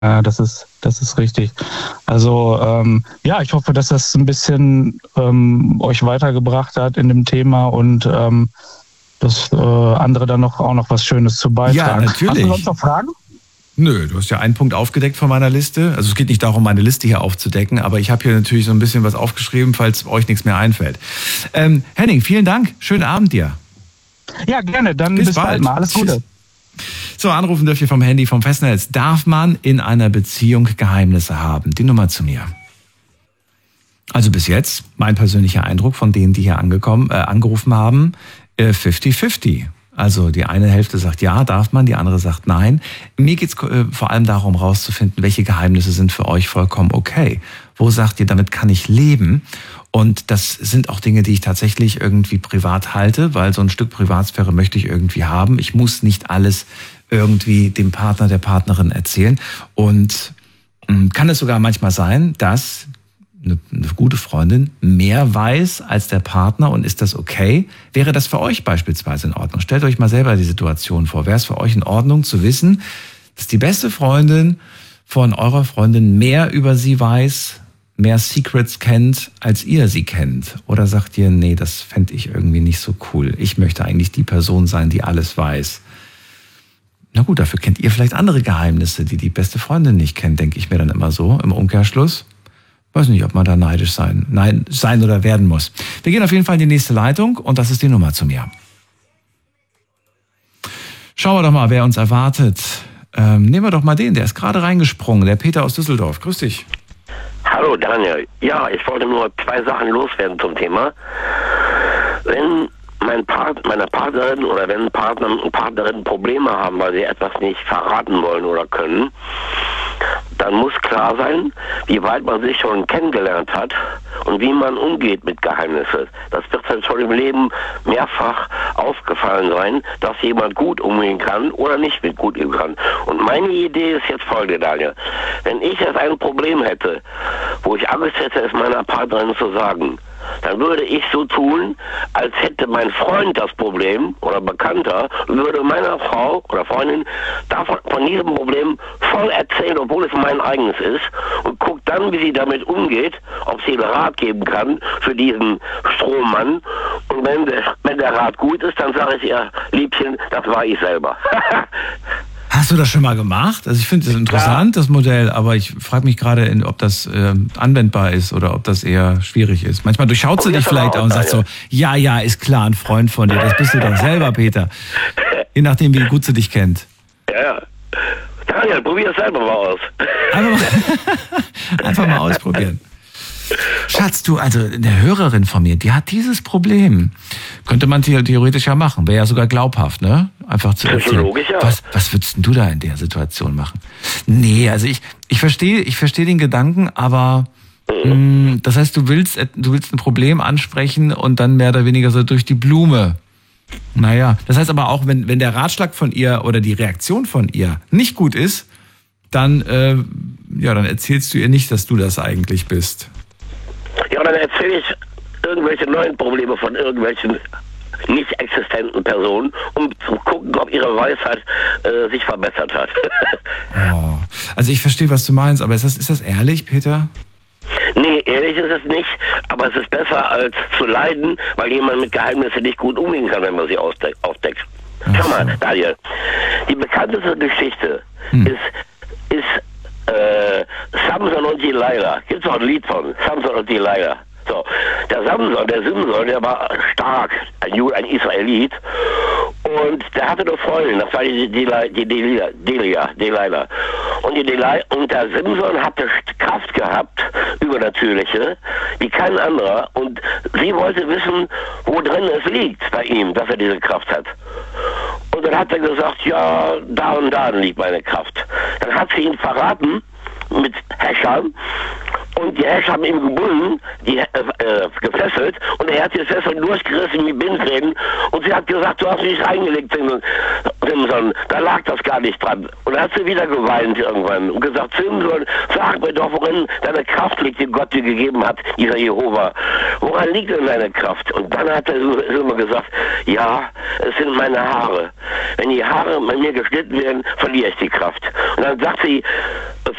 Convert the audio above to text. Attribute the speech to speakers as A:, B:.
A: Ja, das ist richtig. Also ja, ich hoffe, dass das ein bisschen euch weitergebracht hat in dem Thema und dass andere dann auch noch was Schönes zu beitragen.
B: Ja, natürlich.
A: Hast du sonst noch Fragen?
B: Nö, du hast ja einen Punkt aufgedeckt von meiner Liste. Also es geht nicht darum, meine Liste hier aufzudecken, aber ich habe hier natürlich so ein bisschen was aufgeschrieben, falls euch nichts mehr einfällt. Henning, vielen Dank. Schönen Abend dir.
A: Ja, gerne. Dann bis bald mal. Alles Gute.
B: So, anrufen dürft ihr vom Handy, vom Festnetz. Darf man in einer Beziehung Geheimnisse haben? Die Nummer zu mir. Also bis jetzt, mein persönlicher Eindruck von denen, die hier angerufen haben, 50-50. Also die eine Hälfte sagt ja, darf man, die andere sagt nein. Mir geht's vor allem darum, rauszufinden, welche Geheimnisse sind für euch vollkommen okay. Wo sagt ihr, damit kann ich leben? Und das sind auch Dinge, die ich tatsächlich irgendwie privat halte, weil so ein Stück Privatsphäre möchte ich irgendwie haben. Ich muss nicht alles irgendwie dem Partner, der Partnerin erzählen. Und kann es sogar manchmal sein, dass eine gute Freundin mehr weiß als der Partner, und ist das okay? Wäre das für euch beispielsweise in Ordnung? Stellt euch mal selber die Situation vor. Wäre es für euch in Ordnung zu wissen, dass die beste Freundin von eurer Freundin mehr über sie weiß, mehr Secrets kennt, als ihr sie kennt? Oder sagt ihr, nee, das fände ich irgendwie nicht so cool. Ich möchte eigentlich die Person sein, die alles weiß. Na gut, dafür kennt ihr vielleicht andere Geheimnisse, die die beste Freundin nicht kennt, denke ich mir dann immer so im Umkehrschluss. Weiß nicht, ob man da neidisch sein oder werden muss. Wir gehen auf jeden Fall in die nächste Leitung und das ist die Nummer zu mir. Schauen wir doch mal, wer uns erwartet. Nehmen wir doch mal den, der ist gerade reingesprungen, der Peter aus Düsseldorf. Grüß dich.
C: Hallo Daniel. Ja, ich wollte nur 2 Sachen loswerden zum Thema. Wenn meine Partnerin oder wenn Partner und Partnerin Probleme haben, weil sie etwas nicht verraten wollen oder können, dann muss klar sein, wie weit man sich schon kennengelernt hat und wie man umgeht mit Geheimnissen. Das wird dann schon im Leben mehrfach aufgefallen sein, dass jemand gut umgehen kann oder nicht mit gut umgehen kann. Und meine Idee ist jetzt folgende, Daniel. Wenn ich jetzt ein Problem hätte, wo ich Angst hätte, es meiner Partnerin zu sagen, dann würde ich so tun, als hätte mein Freund das Problem oder Bekannter und würde meiner Frau oder Freundin von diesem Problem voll erzählen, obwohl es mein eigenes ist, und guckt dann, wie sie damit umgeht, ob sie einen Rat geben kann für diesen Strohmann. Und wenn der Rat gut ist, dann sage ich ihr, Liebchen, das war ich selber.
B: Hast du das schon mal gemacht? Also ich finde das interessant, das Modell, aber ich frage mich gerade, ob das anwendbar ist oder ob das eher schwierig ist. Manchmal durchschaut sie dich vielleicht auch und sagt so, ja, ist klar, ein Freund von dir, das bist du doch selber, Peter. Je nachdem, wie gut sie dich kennt.
C: Ja. Daniel, probier es selber mal aus.
B: Einfach mal ausprobieren. Schatz, du, also eine Hörerin von mir, die hat dieses Problem. Könnte man theoretisch ja machen. Wäre ja sogar glaubhaft, ne? Einfach zu erzählen. Ja. Was würdest denn du da in der Situation machen? Nee, also ich verstehe den Gedanken, aber das heißt, du willst ein Problem ansprechen und dann mehr oder weniger so durch die Blume. Naja, das heißt aber auch, wenn der Ratschlag von ihr oder die Reaktion von ihr nicht gut ist, dann erzählst du ihr nicht, dass du das eigentlich bist.
C: Ja, dann erzähle ich irgendwelche neuen Probleme von irgendwelchen nicht existenten Personen, um zu gucken, ob ihre Weisheit sich verbessert hat.
B: Oh. Also ich verstehe, was du meinst, aber ist das ehrlich, Peter?
C: Nee, ehrlich ist es nicht, aber es ist besser als zu leiden, weil jemand mit Geheimnissen nicht gut umgehen kann, wenn man sie aufdeckt. Schau mal, Daniel, die bekannteste Geschichte ist Samson und Delilah. Gibt's auch ein Lied von Samson und Delilah. So, der Simson, der war stark, ein Israelit, und der hatte eine Freundin, das war die Delilah. Und der Simson hatte Kraft gehabt, übernatürliche, wie kein anderer, und sie wollte wissen, wo drin es liegt bei ihm, dass er diese Kraft hat. Und dann hat er gesagt, ja, da und da liegt meine Kraft. Dann hat sie ihn verraten mit Häschern, und die Häscher haben ihn gebunden, gefesselt, und er hat die Fesseln durchgerissen wie Bindfäden, und sie hat gesagt, du hast mich reingelegt. Simson, da lag das gar nicht dran. Und dann hat sie wieder geweint irgendwann und gesagt, Simson, sag mir doch, worin deine Kraft liegt, die Gott dir gegeben hat, dieser Jehova. Woran liegt denn deine Kraft? Und dann hat er immer gesagt, ja, es sind meine Haare. Wenn die Haare bei mir geschnitten werden, verliere ich die Kraft. Und dann sagt sie,